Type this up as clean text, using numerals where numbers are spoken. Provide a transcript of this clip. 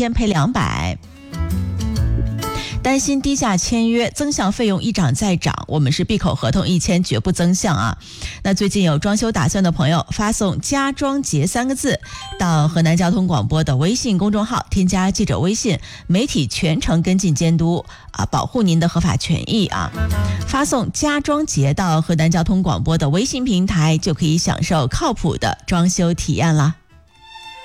天赔200。担心低价签约增项费用一涨再涨，我们是闭口合同一签绝不增项啊。那最近有装修打算的朋友，发送家装节3个字到河南交通广播的微信公众号，添加记者微信，媒体全程跟进监督保护您的合法权益啊。发送家装节到河南交通广播的微信平台，就可以享受靠谱的装修体验了。